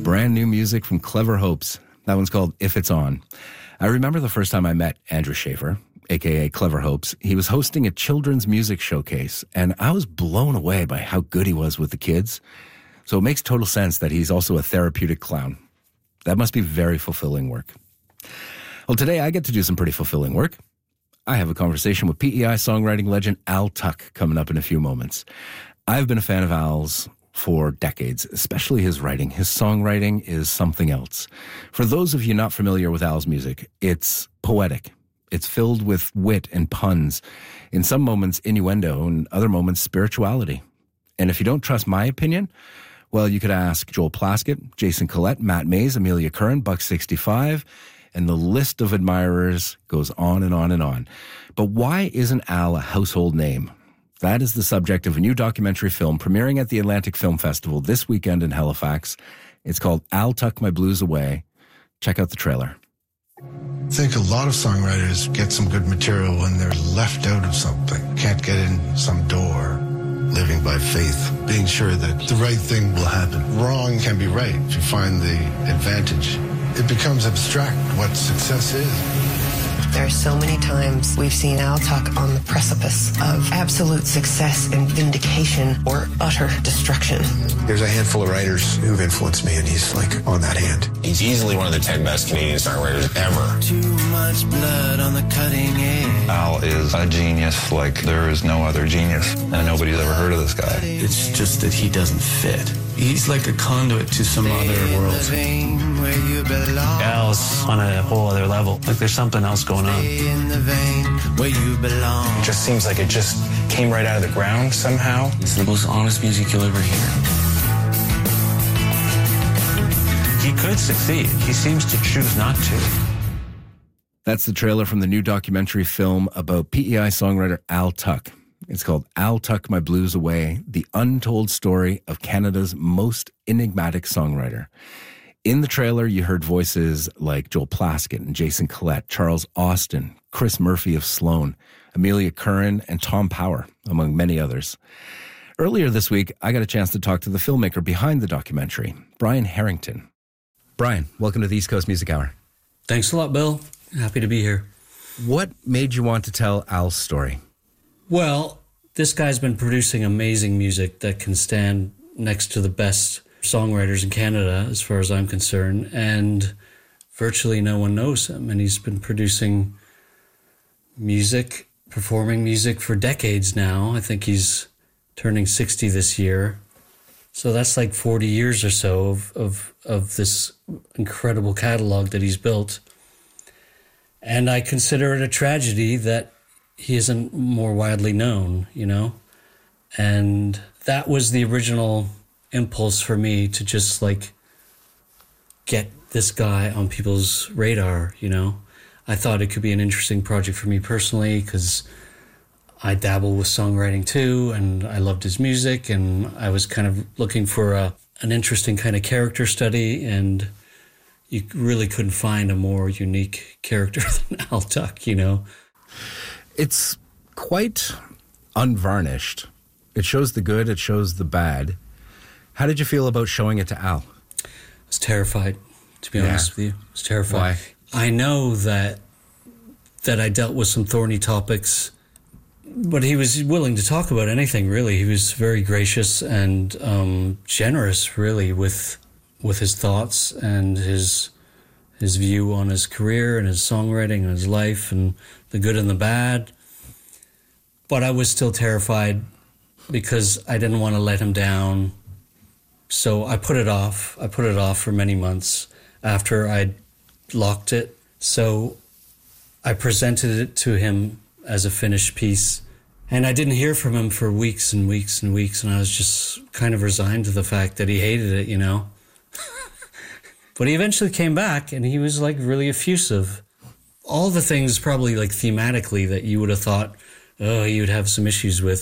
Brand new music from Clever Hopes. That one's called If It's On. I remember the first time I met Andrew Schaefer, a.k.a. Clever Hopes. He was hosting a children's music showcase, and I was blown away by how good he was with the kids. So it makes total sense that he's also a therapeutic clown. That must be very fulfilling work. Well, today I get to do some pretty fulfilling work. I have a conversation with PEI songwriting legend Al Tuck coming up in a few moments. I've been a fan of Al's for decades, especially his writing. His songwriting is something else. For those of you not familiar with Al's music, it's poetic. It's filled with wit and puns. In some moments, innuendo, and other moments, spirituality. And if you don't trust my opinion, well, you could ask Joel Plaskett, Jason Collette, Matt Mays, Amelia Curran, Buck65, and the list of admirers goes on and on and on. But why isn't Al a household name? That is the subject of a new documentary film premiering at the Atlantic Film Festival this weekend in Halifax. It's called I'll Tuck My Blues Away. Check out the trailer. I think a lot of songwriters get some good material when they're left out of something, can't get in some door. Living by faith, being sure that the right thing will happen. Wrong can be right if you find the advantage. It becomes abstract what success is. There are so many times we've seen Al Tuck on the precipice of absolute success and vindication or utter destruction. There's a handful of writers who've influenced me, and he's like on that hand. He's easily one of the 10 best Canadian songwriters ever. Too much blood on the cutting edge. Al is a genius like there is no other genius, and nobody's ever heard of this guy. It's just that he doesn't fit. He's like a conduit to some other world. Al's on a whole other level. Like there's something else going on. It just seems like it just came right out of the ground somehow. It's the most honest music you'll ever hear. He could succeed. He seems to choose not to. That's the trailer from the new documentary film about PEI songwriter Al Tuck. It's called I'll Tuck My Blues Away, the untold story of Canada's most enigmatic songwriter. In the trailer, you heard voices like Joel Plaskett and Jason Collette, Charles Austin, Chris Murphy of Sloan, Amelia Curran, and Tom Power, among many others. Earlier this week, I got a chance to talk to the filmmaker behind the documentary, Brian Harrington. Brian, welcome to the East Coast Music Hour. Thanks a lot, Bill. Happy to be here. What made you want to tell Al's story? Well, this guy's been producing amazing music that can stand next to the best songwriters in Canada, as far as I'm concerned, and virtually no one knows him. And he's been producing music, performing music for decades now. I think he's turning 60 this year. So that's like 40 years or so of this incredible catalog that he's built. And I consider it a tragedy that he isn't more widely known, you know? And that was the original impulse for me to just like get this guy on people's radar, you know? I thought it could be an interesting project for me personally because I dabble with songwriting too, and I loved his music, and I was kind of looking for an interesting kind of character study, and you really couldn't find a more unique character than Al Tuck, you know? It's quite unvarnished. It shows the good, it shows the bad. How did you feel about showing it to Al? I was terrified, to be honest with you. I was terrified. Why? I know that I dealt with some thorny topics, but he was willing to talk about anything, really. He was very gracious and generous, really, with his thoughts and his view on his career and his songwriting and his life and the good and the bad. But I was still terrified because I didn't want to let him down. So I put it off. I put it off for many months after I'd locked it. So I presented it to him as a finished piece. And I didn't hear from him for weeks and weeks and weeks. And I was just kind of resigned to the fact that he hated it, you know. But he eventually came back and he was like really effusive. All the things probably like thematically that you would have thought, oh, you'd have some issues with,